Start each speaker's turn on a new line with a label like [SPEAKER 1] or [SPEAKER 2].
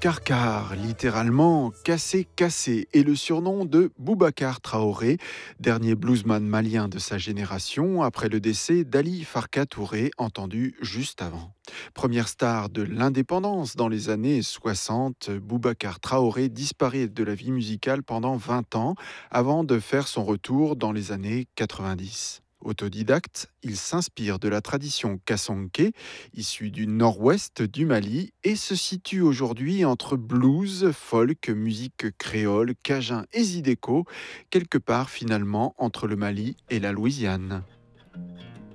[SPEAKER 1] Karkar, littéralement cassé cassé, est le surnom de Boubacar Traoré, dernier bluesman malien de sa génération, après le décès d'Ali Farka Touré, entendu juste avant. Première star de l'indépendance dans les années 60, Boubacar Traoré disparaît de la vie musicale pendant 20 ans avant de faire son retour dans les années 90. Autodidacte, il s'inspire de la tradition kassonké, issue du nord-ouest du Mali, et se situe aujourd'hui entre blues, folk, musique créole, cajun et zydeco, quelque part finalement entre le Mali et la Louisiane.